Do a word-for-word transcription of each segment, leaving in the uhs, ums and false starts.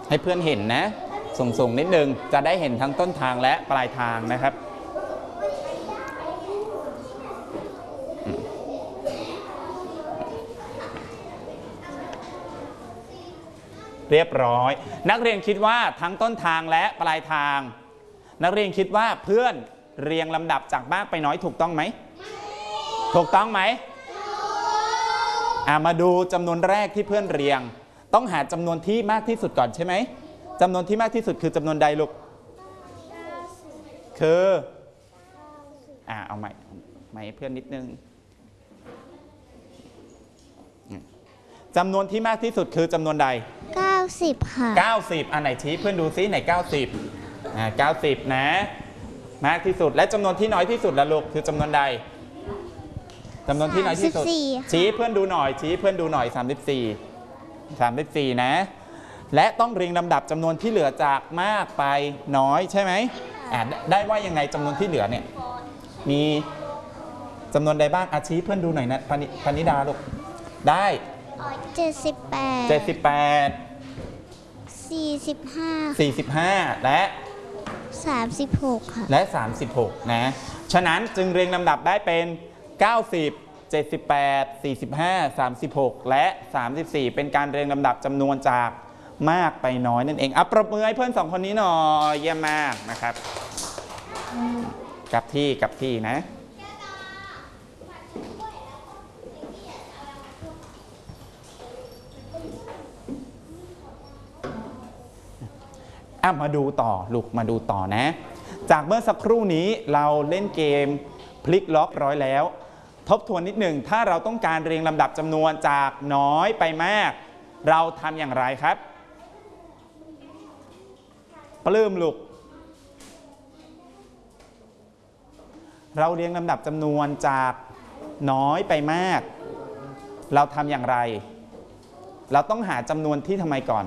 ให้เพื่อนเห็นนะส่งๆนิดนึงจะได้เห็นทั้งต้นทางและปลายทางนะครับเรียบร้อยนักเรียนคิดว่าทั้งต้นทางและปลายทางนักเรียนคิดว่าเพื่อนเรียงลำดับจากมากไปน้อยถูกต้องไหมถูกต้องไหมอ่ามาดูจำนวนแรกที่เพื่อนเรียงต้องหาจำนวนที่มากที่สุดก่อนใช่ไหมจำนวนที่มากที่สุดคือจำนวนใดลูกคืออ่าเอาใหม่ใหม่เพื่อนนิดนึงจำนวนที่มากที่สุดคือจำนวนใดเก้าสิบค่ะเก้าสิบอันไหนชี้เพื่อนดูซิไหนเก้าสิบอ่าเก้าสิบนะมากที่สุดและจำนวนที่น้อยที่สุดละลูกคือจำนวนใดจำนวนที่น้อยที่สุดชี้เพื่อนดูหน่อยชี้เพื่อนดูหน่อยสามสิบสี่ สามสิบสี่นะและต้องเรียงลำดับจำนวนที่เหลือจากมากไปน้อยใช่ไหมอ่าได้ว่ายังไงจำนวนที่เหลือเนี่ยมีจำนวนใดบ้างอาชี้เพื่อนดูหน่อยนะพนิดาลูกได้เจ็ดสิบแปดเจ็ดสิบแปดสี่สิบห้าสี่สิบห้าและสามสิบหกค่ะและสามสิบหกนะฉะนั้นจึงเรียงลำดับได้เป็นเก้าสิบ เจ็ดสิบแปด สี่สิบห้า สามสิบหกและสามสิบสี่เป็นการเรียงลำดับจำนวนจากมากไปน้อยนั่นเองอ่ะปรบมือให้เพื่อนสองคนนี้หน่อยเยี่ยมมากนะครับกลับที่กลับที่นะอ่ะมาดูต่อลูกมาดูต่อนะจากเมื่อสักครู่นี้เราเล่นเกมพลิกล็อกร้อยแล้วทบทวนนิดหนึ่งถ้าเราต้องการเรียงลำดับจำนวนจากน้อยไปมากเราทำอย่างไรครับปลื้มลูกเราเรียงลำดับจำนวนจากน้อยไปมากเราทำอย่างไรเราต้องหาจำนวนที่ทำไมก่อน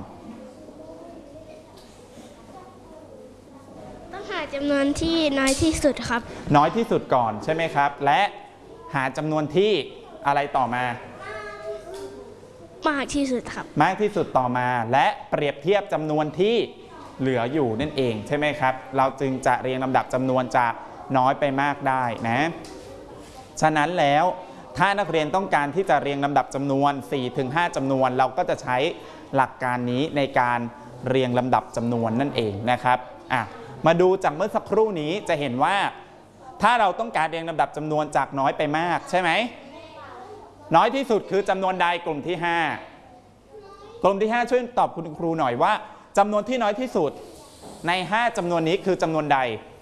ต้องหาจำนวนที่น้อยที่สุดครับน้อยที่สุดก่อนใช่ไหมครับและหาจำนวนที่อะไรต่อมามากที่สุดครับมากที่สุดต่อมาและเปรียบเทียบจำนวนที่เหลืออยู่นั่นเองใช่ไหมครับเราจึงจะเรียงลำดับจำนวนจากน้อยไปมากได้นะฉะนั้นแล้วถ้านักเรียนต้องการที่จะเรียงลำดับจำนวน สี่ถึงห้า จำนวนเราก็จะใช้หลักการนี้ในการเรียงลำดับจำนวนนั่นเองนะครับอ่ะมาดูจากเมื่อสักครู่นี้จะเห็นว่าถ้าเราต้องการเรียงลำดับจำนวนจากน้อยไปมากใช่ไหมน้อยที่สุดคือจำนวนใดกลุ่มที่ห้ากลุ่มที่ห้าช่วยตอบคุณครูหน่อยว่าจำนวนที่น้อยที่สุดในห้าจำนวนนี้คือจำนวนใด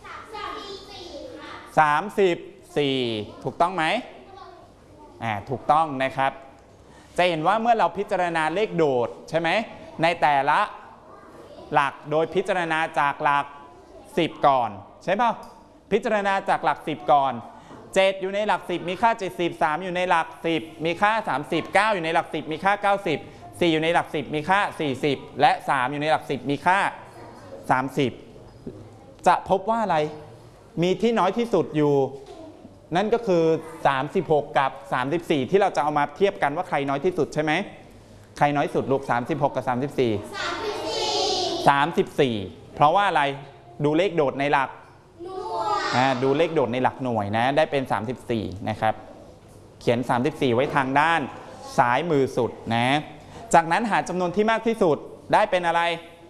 สามสิบสี่ถูกต้องไหมอ่าถูกต้องนะครับจะเห็นว่าเมื่อเราพิจารณาเลขโดดใช่ไหมในแต่ละหลักโดยพิจารณาจากหลักสิบก่อนใช่ป่ะพิจารณาจากหลักสิบก่อนเจ็ดอยู่ในหลักสิบมีค่าเจ็ดสิบ สามอยู่ในหลักสิบมีค่าสามสิบ เก้าอยู่ในหลักสิบมีค่าเก้าสิบ สี่อยู่ในหลักสิบมีค่าสี่สิบและสามอยู่ในหลักสิบมีค่าสามสิบจะพบว่าอะไรมีที่น้อยที่สุดอยู่นั่นก็คือสามสิบหกกับสามสิบสี่ที่เราจะเอามาเทียบกันว่าใครน้อยที่สุดใช่ไหมใครน้อยสุดลูกสามสิบหกกับสามสิบสี่ สามสิบสี่เพราะว่าอะไรดูเลขโดดในหลักดูเลขโดดในหลักหน่วยนะได้เป็นสามสิบสี่นะครับเขียนสามสิบสี่ไว้ทางด้านซ้ายมือสุดนะจากนั้นหาจำนวนที่มากที่สุดได้เป็นอะไร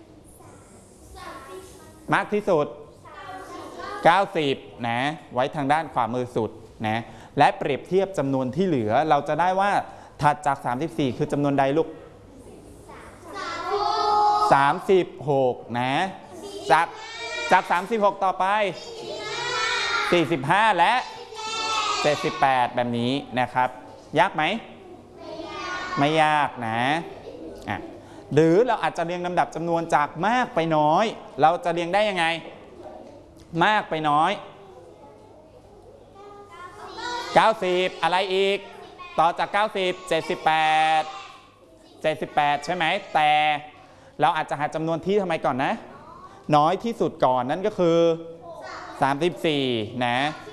มากที่สุดเก้าสิบนะไว้ทางด้านขวามือสุดนะและเปรียบเทียบจำนวนที่เหลือเราจะได้ว่าถัดจากสามสิบสี่คือจำนวนใดลูกสามสิบหกนะจากจากสามสิบหกต่อไปสี่สิบห้าและเจ็ดสิบแปดแบบนี้นะครับยากไหมไม่ยากนะอ่ะหรือเราอาจจะเรียงลำดับจำนวนจากมากไปน้อยเราจะเรียงได้ยังไงมากไปน้อยเก้าสิบอะไรอีกต่อจากเก้าสิบ เจ็ดสิบแปด เจ็ดสิบแปดใช่ไหมแต่เราอาจจะหาจำนวนที่ทำไมก่อนนะน้อยที่สุดก่อนนั่นก็คือสามสิบสี่นะ